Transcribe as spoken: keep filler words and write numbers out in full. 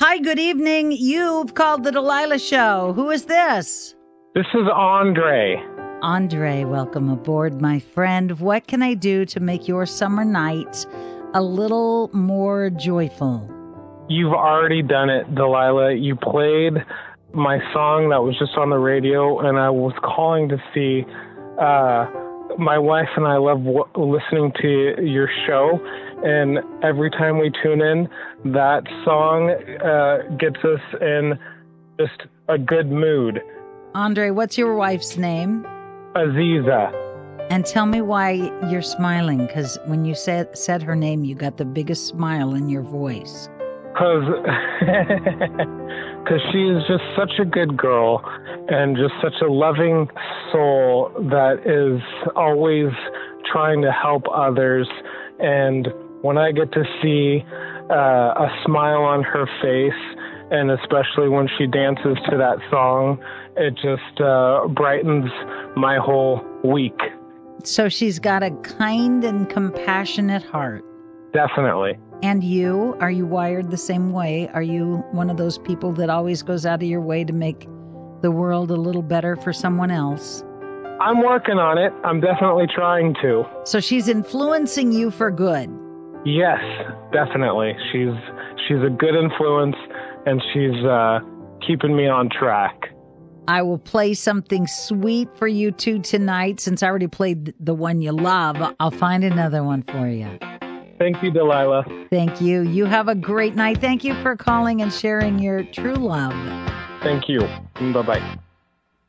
Hi, good evening. You've called the Delilah Show. Who is this? This is Andre. Andre, welcome aboard, my friend. What can I do to make your summer night a little more joyful? You've already done it, Delilah. You played my song that was just on the radio, and I was calling to see... Uh, my wife and I love w- listening to your show, and every time we tune in, that song uh, gets us in just a good mood. Andre, what's your wife's name? Aziza. And tell me why you're smiling, because when you said said her name, you got the biggest smile in your voice. Because she is just such a good girl and just such a loving soul that is always trying to help others. And when I get to see uh, a smile on her face, and especially when she dances to that song, it just uh, brightens my whole week. So she's got a kind and compassionate heart. Definitely. And you, are you wired the same way? Are you one of those people that always goes out of your way to make the world a little better for someone else? I'm working on it. I'm definitely trying to. So she's influencing you for good. Yes, definitely. She's she's a good influence, and she's uh, keeping me on track. I will play something sweet for you two tonight. Since I already played the one you love, I'll find another one for you. Thank you, Delilah. Thank you. You have a great night. Thank you for calling and sharing your true love. Thank you. Bye-bye.